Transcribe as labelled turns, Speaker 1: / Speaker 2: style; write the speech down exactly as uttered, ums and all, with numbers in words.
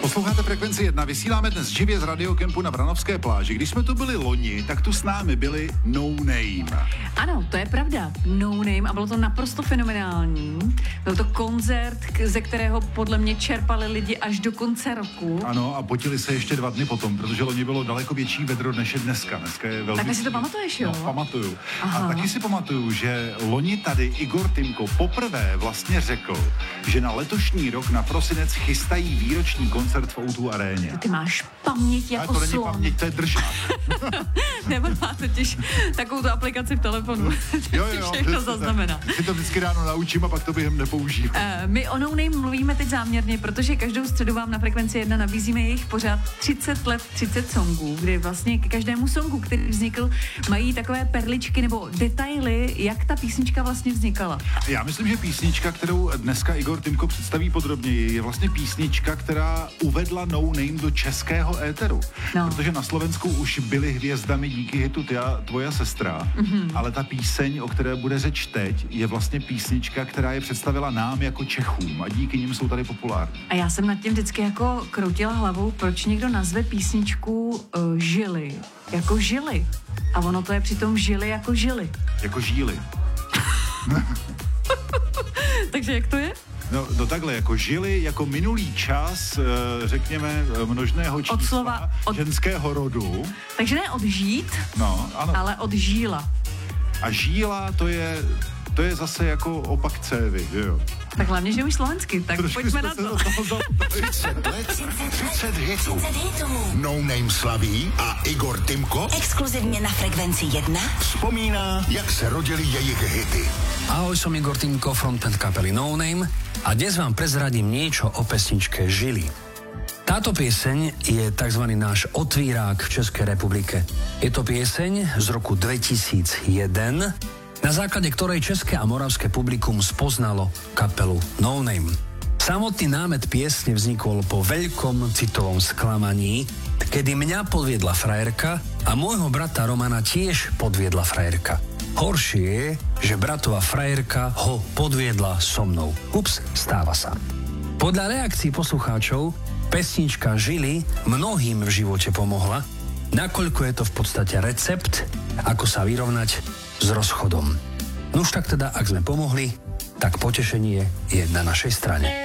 Speaker 1: Posloucháte Frekvenci jedna, vysíláme dnes živě z radiokempu na Vranovské pláži. Když jsme tu byli loni, tak tu s námi byli No Name.
Speaker 2: Ano, to je pravda, No Name, a bylo to naprosto fenomenální. Byl to koncert, ze kterého podle mě čerpali lidi až do konce roku.
Speaker 1: Ano, a potili se ještě dva dny potom, protože loni bylo daleko větší vedro, než je dneska. Dneska je velmi...
Speaker 2: Takhle si to pamatuješ, jo?
Speaker 1: No, pamatuju.
Speaker 2: Aha.
Speaker 1: A taky si pamatuju, že loni tady Igor Timko poprvé vlastně řekl, že na letošní rok na prosinec chystají výroční koncert v ó dva aréně.
Speaker 2: Ty máš paměť jako
Speaker 1: Ale to není
Speaker 2: slon.
Speaker 1: paměť, to je držák.
Speaker 2: Nebo má totiž takovou tu aplikaci v telefonu.
Speaker 1: Jo, jo,
Speaker 2: všechno zaznamená.
Speaker 1: Si to vždycky ráno naučím a pak to během nepoužívám.
Speaker 2: Uh, my o No Name mluvíme teď záměrně, protože každou středu vám na Frekvenci jedna nabízíme jejich pořad třicet let, třicet songů, kdy vlastně k každému songu, který vznikl, mají takové perličky nebo detaily, jak ta písnička vlastně vznikala.
Speaker 1: Já myslím, že písnička, kterou dneska Igor Timko představí podrobněji, je vlastně písnička, která uvedla No Name do českého éteru.
Speaker 2: No.
Speaker 1: Protože na Slovensku už byly hvězdami díky hitu Ty a tvoja sestra, mm-hmm. ale ta píseň, o které bude řeč teď, je vlastně písnička, která je představila nám jako Čechům a díky nim jsou tady populární.
Speaker 2: A já jsem nad tím vždycky jako kroutila hlavou, proč někdo nazve písničku uh, Žili, jako žili. A ono to je přitom žili jako žili.
Speaker 1: Jako žíly.
Speaker 2: Takže jak to je?
Speaker 1: No, no takhle, jako žili, jako minulý čas, řekněme, množného čísla,
Speaker 2: Od slova, od...
Speaker 1: ženského rodu.
Speaker 2: Takže ne od žít,
Speaker 1: no, ano.
Speaker 2: ale od žíla.
Speaker 1: A žíla, to je, to je zase jako opak cévy, že jo?
Speaker 2: Tak hlavně, že umíš slovensky, tak
Speaker 1: Trošku
Speaker 2: pojďme na to.
Speaker 3: třicet let, třicet hitů. No Name slaví a Igor Timko
Speaker 4: exkluzivně na Frekvenci jedna
Speaker 3: vzpomíná, jak se rodily jejich hity.
Speaker 5: Ahoj, som Igor Timko, frontman kapely No Name a dnes vám prezradím niečo o pesničke Žili. Táto pieseň je tzv. Náš otvírák v Českej republike. Je to pieseň z roku dvetisícjeden, na základe ktorej české a moravské publikum spoznalo kapelu No Name. Samotný námet piesne vznikol po veľkom citovom sklamaní, kedy mňa podviedla frajerka a môjho brata Romana tiež podviedla frajerka. Horšie je, že bratová frajerka ho podviedla so mnou. Ups, stáva sa. Podľa reakcií poslucháčov pesnička Žili mnohým v živote pomohla, nakoľko je to v podstate recept, ako sa vyrovnať s rozchodom. Nuž tak teda, ak sme pomohli, tak potešenie je na našej strane.